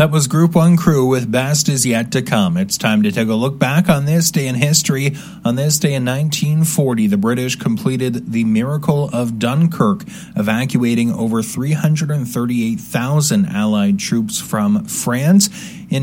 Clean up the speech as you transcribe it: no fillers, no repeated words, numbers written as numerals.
That was Group 1 Crew with Best Is Yet to Come. It's time to take a look back on this day in history. On this day in 1940, the British completed the Miracle of Dunkirk, evacuating over 338,000 Allied troops from France. In